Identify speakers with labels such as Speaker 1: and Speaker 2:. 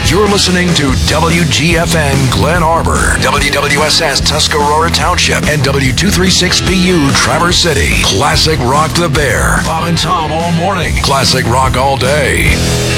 Speaker 1: You're listening to WGFN Glen Arbor, WWSS Tuscarora Township, and W236BU Traverse City. Classic Rock the Bear. Bob and Tom all morning. Classic Rock all day.